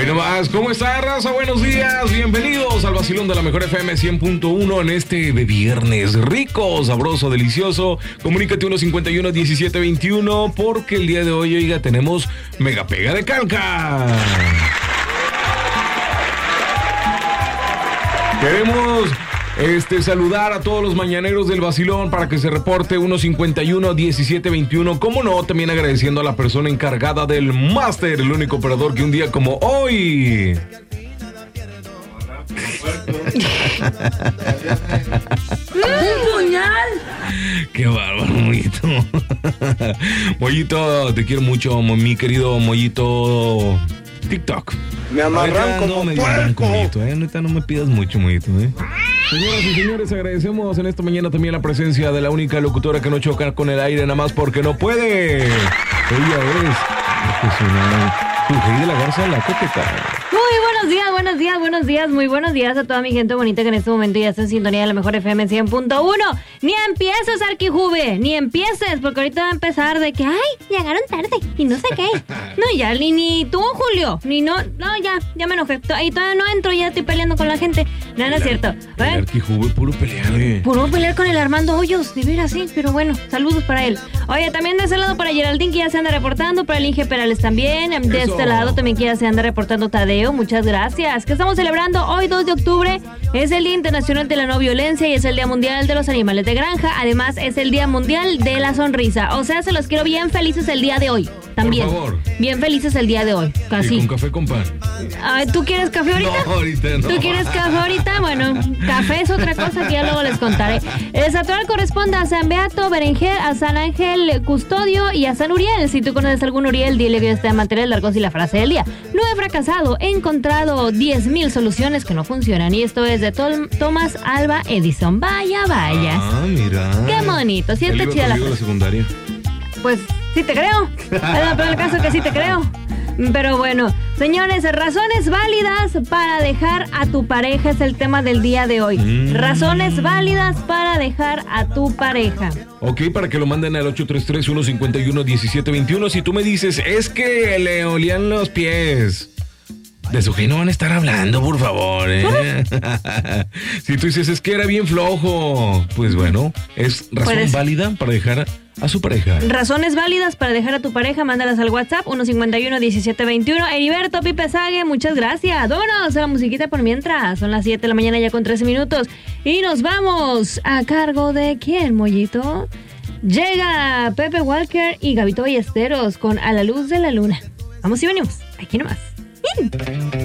Ahí nomás, ¿cómo está, raza? Buenos días, bienvenidos al vacilón de la Mejor FM 100.1 en este viernes rico, sabroso, delicioso. Comunícate 151-1721 porque el día de hoy, oiga, tenemos mega pega de calca. Queremos saludar a todos los mañaneros del vacilón para que se reporte 151-1721. Cómo no, también agradeciendo a la persona encargada del máster, el único operador que un día como hoy. ¡Un puñal! ¡Qué bárbaro, Mollito! Mollito, te quiero mucho, mi querido Mollito TikTok. Me amarran como puerco. Ahorita no me pidas mucho, Mollito, Señoras y señores, agradecemos en esta mañana también la presencia de la única locutora que no choca con el aire nada más porque no puede. Ella es profesional. Heidi de la Garza, la coqueta. Buenos días, muy buenos días a toda mi gente bonita que en este momento ya está en sintonía de la Mejor FM 100.1. Ni empieces, Arquijube, ni empieces, porque ahorita va a empezar de que, ay, llegaron tarde y no sé qué. No, ya, ni tú, Julio, ya me enojé. Y todavía no entro, ya estoy peleando con la gente. No es cierto. El Arquijube, puro pelear, Puro pelear con el Armando Hoyos, de veras, sí, pero bueno, saludos para él. Oye, también de ese lado para Geraldine, que ya se anda reportando, para el Inge Perales también. De este lado también que ya se anda reportando Tadeo, muchas gracias. ¿Qué estamos celebrando hoy, 2 de octubre? Es el Día Internacional de la No Violencia y es el Día Mundial de los Animales de Granja. Además, es el Día Mundial de la Sonrisa. O sea, se los quiero bien felices el día de hoy. También. Por favor. Bien felices el día de hoy. Casi. ¿Y con café con pan? Ay, ¿tú quieres café ahorita? No, ahorita no. ¿Tú quieres café ahorita? Bueno, café es otra cosa que ya luego les contaré. El santoral corresponde a San Beato Berengel, a San Ángel Custodio y a San Uriel. Si tú conoces algún Uriel, dile que está de mantener largos y la frase del día. No he fracasado, he encontrado 10,000 soluciones que no funcionan. Y esto es de Thomas Alva Edison. Vaya. Ah, mira. Qué bonito. Sí, está chida la secundaria. Pues sí te creo. Pero el caso es que sí te creo. Pero bueno, señores, razones válidas para dejar a tu pareja es el tema del día de hoy. Razones válidas para dejar a tu pareja. Ok, para que lo manden al 833-151-1721. Si tú me dices, es que le olían los pies. De su no van a estar hablando, por favor, Si tú dices, es que era bien flojo, pues bueno, es razón válida para dejar a su pareja. Razones válidas para dejar a tu pareja, mándalas al WhatsApp 151-1721. Heriberto Pipe Sague, muchas gracias. Vámonos a la musiquita por mientras. Son las 7 de la mañana ya con 13 minutos. Y nos vamos a cargo de ¿quién, Mollito? Llega Pepe Walker y Gabito Ballesteros con A la Luz de la Luna. Vamos y venimos. Aquí nomás.